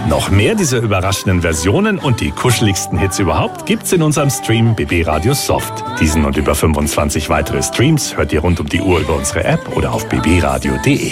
Noch mehr dieser überraschenden Versionen und die kuscheligsten Hits überhaupt gibt's in unserem Stream BB Radio Soft. Diesen und über 25 weitere Streams hört ihr rund um die Uhr über unsere App oder auf bbradio.de.